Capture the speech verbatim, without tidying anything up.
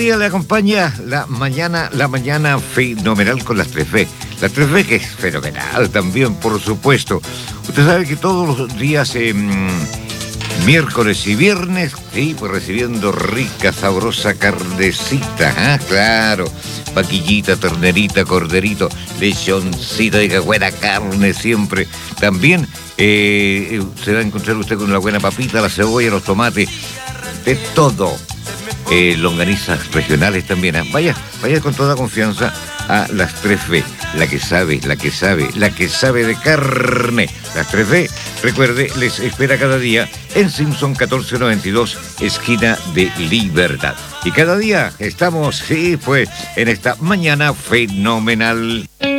día le acompaña la mañana, la mañana fenomenal con las tres fe. Las tres fe que es fenomenal también, por supuesto. Usted sabe que todos los días, eh, miércoles y viernes, sí, pues recibiendo rica, sabrosa carnecita, ah, claro. Vaquillita, ternerita, corderito, lechoncito, y que buena carne siempre. También eh, se va a encontrar usted con una buena papita, la cebolla, los tomates, de todo. Eh, longanizas regionales también. ¿eh? Vaya, vaya con toda confianza a las tres fe. La que sabe, la que sabe, la que sabe de carne. Las tres fe, recuerde, les espera cada día en Simpson catorce noventa y dos, esquina de Libertad. Y cada día estamos, sí, pues, en esta mañana fenomenal.